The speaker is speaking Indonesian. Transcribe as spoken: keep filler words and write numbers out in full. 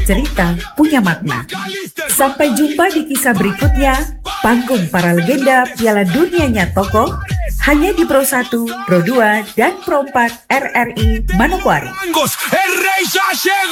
cerita punya makna. Sampai jumpa di kisah berikutnya, panggung para legenda Piala Dunianya Tokoh, hanya di Pro satu, Pro dua, dan Pro empat R R I Manokwari.